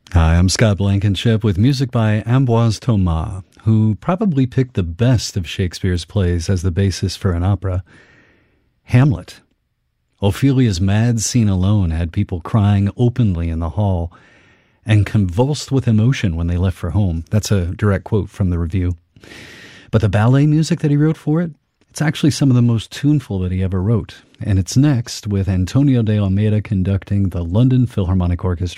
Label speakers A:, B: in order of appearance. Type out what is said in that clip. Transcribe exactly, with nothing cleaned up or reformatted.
A: Hi, I'm Scott Blankenship with music by Ambroise Thomas, who probably picked the best of Shakespeare's plays as the basis for an opera. Hamlet. Ophelia's mad scene alone had people crying openly in the hall and convulsed with emotion when they left for home. That's a direct quote from the review. But the ballet music that he wrote for it, it's actually some of the most tuneful that he ever wrote. And it's next with Antonio de Almeida conducting the London Philharmonic Orchestra.